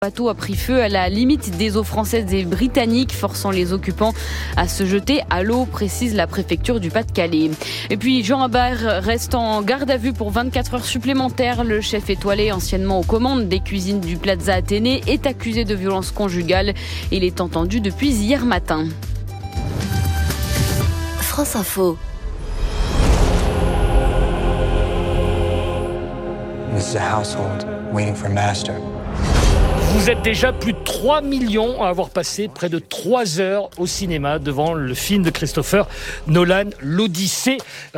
Le bateau a pris feu à la limite des eaux françaises et britanniques, forçant les occupants à se jeter à l'eau, précise la préfecture du Pas-de-Calais. Et puis Jean Habert reste en garde à vue pour 24 heures supplémentaires. Le chef étoilé, anciennement aux commandes des cuisines du Plaza Athénée, est accusé de violence conjugale. Il est entendu depuis hier matin. France Info. This is a household waiting for master. Vous êtes déjà plus de 3 millions à avoir passé près de 3 heures au cinéma devant le film de Christopher Nolan, l'Odyssée,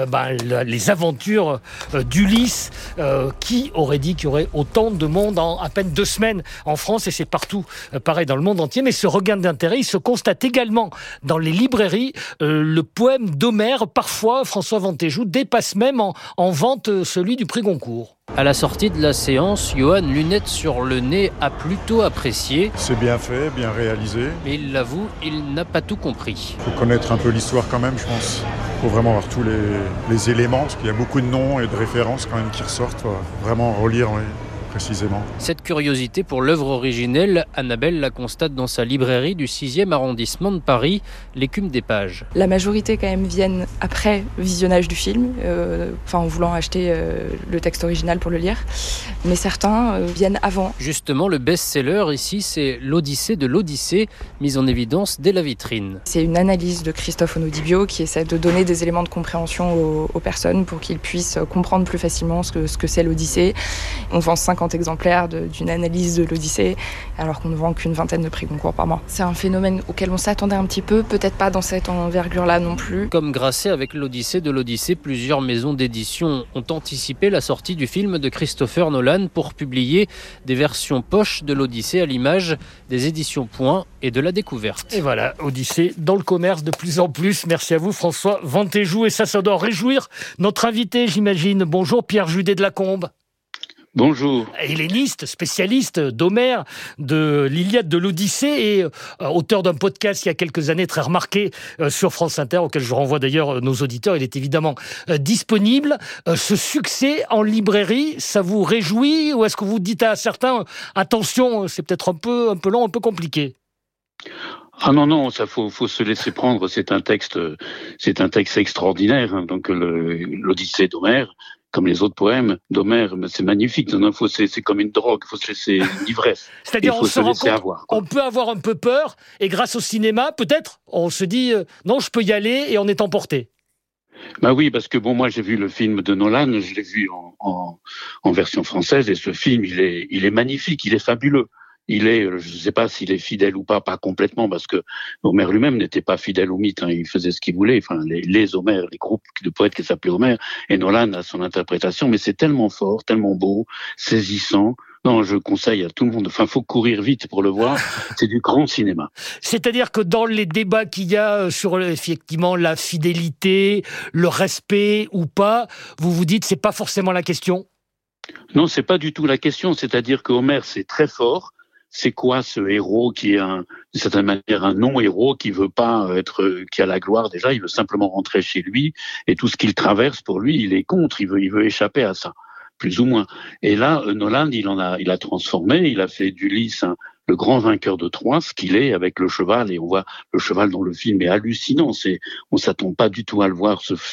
les aventures d'Ulysse. Qui aurait dit qu'il y aurait autant de monde en à peine 2 semaines en France, et c'est partout pareil dans le monde entier. Mais ce regain d'intérêt, il se constate également dans les librairies. Le poème d'Homère, parfois, François Vantéjou, dépasse même en vente celui du prix Goncourt. À la sortie de la séance, Johan, lunettes sur le nez, a plutôt apprécié. C'est bien fait, bien réalisé. Mais il l'avoue, il n'a pas tout compris. Il faut connaître un peu l'histoire quand même, je pense. Il faut vraiment avoir tous les éléments, parce qu'il y a beaucoup de noms et de références quand même qui ressortent. Il faut vraiment relire, oui, précisément. Cette curiosité pour l'œuvre originelle, Annabelle la constate dans sa librairie du 6e arrondissement de Paris, l'Écume des Pages. La majorité quand même viennent après visionnage du film, en voulant acheter le texte original pour le lire, mais certains viennent avant. Justement, le best-seller ici, c'est l'Odyssée de l'Odyssée, mise en évidence dès la vitrine. C'est une analyse de Christophe Onodibio qui essaie de donner des éléments de compréhension aux personnes pour qu'ils puissent comprendre plus facilement ce que c'est l'Odyssée. On vend 50 exemplaires d'une analyse de l'Odyssée, alors qu'on ne vend qu'une vingtaine de prix Goncourt par mois. C'est un phénomène auquel on s'attendait un petit peu, peut-être pas dans cette envergure-là non plus. Comme Grasset avec l'Odyssée de l'Odyssée, plusieurs maisons d'édition ont anticipé la sortie du film de Christopher Nolan pour publier des versions poche de l'Odyssée à l'image des éditions Point et de la Découverte. Et voilà, Odyssée dans le commerce de plus en plus. Merci à vous François Vantéjou, et ça doit réjouir notre invité, j'imagine. Bonjour Pierre Judet de Lacombe. Bonjour. Helléniste, spécialiste d'Homère, de l'Iliade, de l'Odyssée, et auteur d'un podcast il y a quelques années très remarqué sur France Inter, auquel je renvoie d'ailleurs nos auditeurs. Il est évidemment disponible. Ce succès en librairie, ça vous réjouit, ou est-ce que vous dites à certains attention, c'est peut-être un peu long, un peu compliqué? Ah non, ça faut se laisser prendre. C'est un texte extraordinaire. Hein. Donc l'Odyssée d'Homère, comme les autres poèmes d'Homère, c'est magnifique. C'est comme une drogue. Il faut se laisser une ivresse. C'est-à-dire, on se rend compte, on peut avoir un peu peur, et grâce au cinéma, peut-être, on se dit non, je peux y aller, et on est emporté. Bah oui, parce que moi j'ai vu le film de Nolan, je l'ai vu en version française, et ce film il est magnifique, il est fabuleux. Je ne sais pas s'il est fidèle ou pas complètement, parce que Homère lui-même n'était pas fidèle au mythe, hein, il faisait ce qu'il voulait, enfin les Homères, les groupes de poètes qui s'appelaient Homère, et Nolan a son interprétation, mais c'est tellement fort, tellement beau, saisissant. Non, je conseille à tout le monde, faut courir vite pour le voir, c'est du grand cinéma. C'est-à-dire que dans les débats qu'il y a sur effectivement la fidélité, le respect ou pas, vous vous dites c'est pas forcément la question? Non, c'est pas du tout la question, c'est-à-dire que Homère c'est très fort. C'est quoi ce héros qui est d'une certaine manière un non-héros, qui veut pas qui a la gloire déjà, il veut simplement rentrer chez lui, et tout ce qu'il traverse pour lui, il est contre, il veut échapper à ça, plus ou moins. Et là, Nolan, il a transformé, il a fait d'Ulysse le grand vainqueur de Troie, ce qu'il est avec le cheval, et on voit le cheval dans le film est hallucinant. On s'attend pas du tout à le voir, ce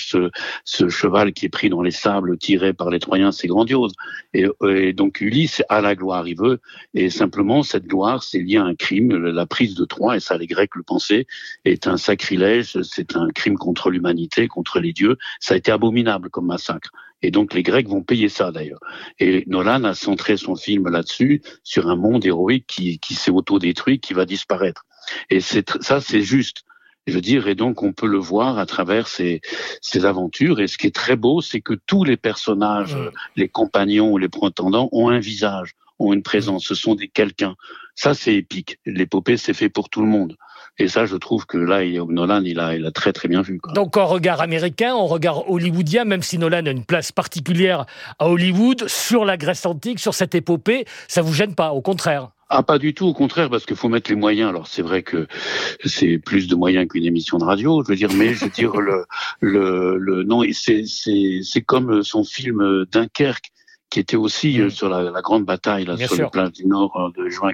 cheval qui est pris dans les sables, tiré par les Troyens, c'est grandiose. Et donc Ulysse a la gloire, il veut, et simplement cette gloire, c'est lié à un crime, la prise de Troie, et ça les Grecs le pensaient, est un sacrilège, c'est un crime contre l'humanité, contre les dieux. Ça a été abominable comme massacre. Et donc les Grecs vont payer ça d'ailleurs. Et Nolan a centré son film là-dessus, sur un monde héroïque qui s'est autodétruit, qui va disparaître. Et ça, c'est juste. Je veux dire, et donc on peut le voir à travers ces aventures. Et ce qui est très beau, c'est que tous les personnages, les compagnons ou les prétendants, ont un visage, ont une présence. Ce sont des quelqu'un. Ça, c'est épique. L'épopée, c'est fait pour tout le monde. Et ça, je trouve que là, Nolan, il a très très bien vu, quoi. Donc en regard américain, en regard hollywoodien, même si Nolan a une place particulière à Hollywood, sur la Grèce antique, sur cette épopée, ça vous gêne pas, au contraire? Ah, pas du tout, au contraire, parce qu'il faut mettre les moyens. Alors c'est vrai que c'est plus de moyens qu'une émission de radio, je veux dire, mais je veux dire non, c'est comme son film Dunkerque, qui était aussi sur la grande bataille là, sur sûr. les plages du Nord de juin